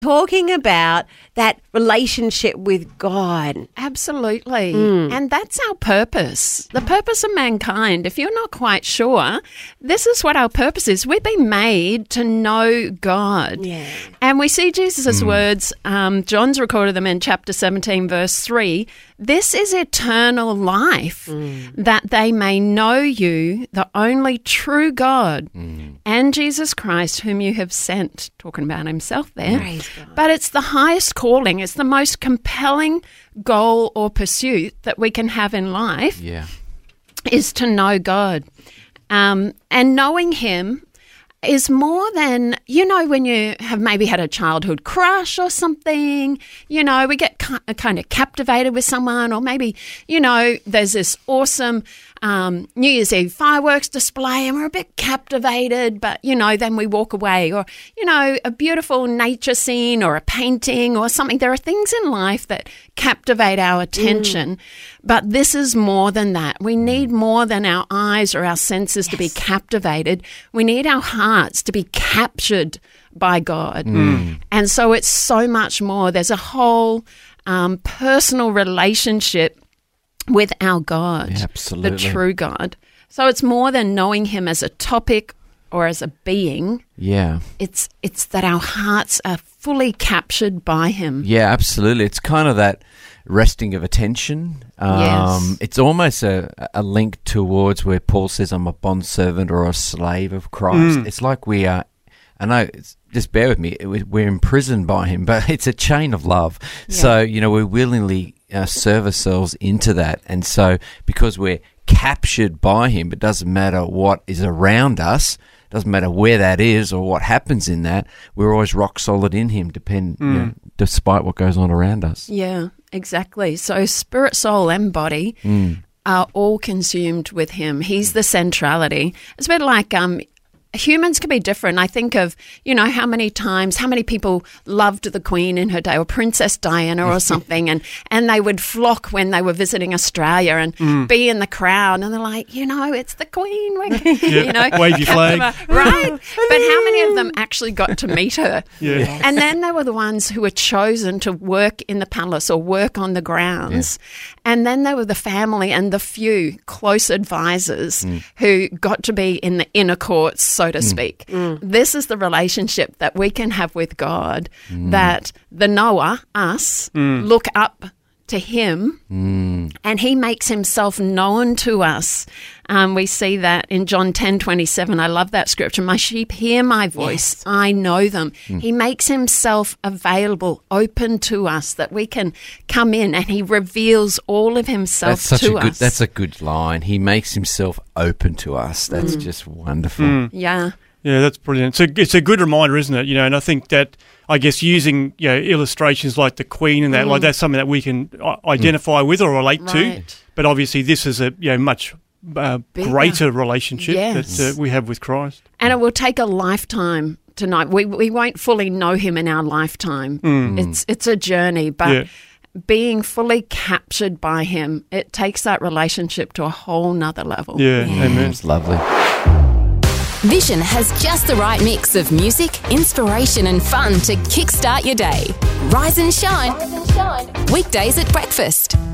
talking about that relationship with God. Absolutely. And that's our purpose. The purpose of mankind, if you're not quite sure, this is what our purpose is. We've been made to know God. Yeah. And we see Jesus' words, John's recorded them in chapter 17, verse 3. This is eternal life, that they may know you, the only true God, and Jesus Christ, whom you have sent. Talking about himself there. Praise God. But it's the highest calling. It's the most compelling goal or pursuit that we can have in life is to know God. And knowing him is more than, when you have maybe had a childhood crush or something, we get kind of captivated with someone, or maybe, there's this awesome New Year's Eve fireworks display and we're a bit captivated, but, then we walk away, or, a beautiful nature scene or a painting or something. There are things in life that captivate our attention, but this is more than that. We need more than our eyes or our senses to be captivated. We need our hearts to be captured by God. And so it's so much more. There's a whole personal relationship with our God, the true God. So it's more than knowing him as a topic or as a being. Yeah. It's that our hearts are fully captured by him. Yeah, absolutely. It's kind of that resting of attention. Yes. It's almost a link towards where Paul says, I'm a bondservant or a slave of Christ. It's like we are, I know, just bear with me, we're imprisoned by him, but it's a chain of love. Yeah. So, we willingly serve ourselves into that. And so because we're captured by him, it doesn't matter what is around us, doesn't matter where that is or what happens in that, we're always rock solid in him, despite what goes on around us. Yeah, exactly. So spirit, soul and body are all consumed with him. He's the centrality. It's a bit like humans can be different. I think of, how many people loved the Queen in her day, or Princess Diana or something, and they would flock when they were visiting Australia and be in the crowd, and they're like, it's the Queen. Wave your flag. Right? But how many of them actually got to meet her? Yeah. And then there were the ones who were chosen to work in the palace or work on the grounds. Yeah. And then there were the family and the few close advisors who got to be in the inner courts, so to speak. This is the relationship that we can have with God, that the knower, us, look up to him and he makes himself known to us. We see that in John 10:27. I love that scripture. My sheep hear my voice. Yes. I know them. He makes himself available, open to us, that we can come in, and he reveals all of himself to us. That's a good line. He makes himself open to us. That's just wonderful. Yeah. Yeah, that's brilliant. So it's a good reminder, isn't it? And I think that, I guess, using illustrations like the Queen and that, like that's something that we can identify with or relate to. But obviously, this is a much greater relationship that we have with Christ. And it will take a lifetime to know. We won't fully know him in our lifetime. It's a journey, but being fully captured by him, it takes that relationship to a whole nother level. Yeah. Amen. It's lovely. Vision has just the right mix of music, inspiration and fun to kickstart your day. Rise and shine. Weekdays at breakfast.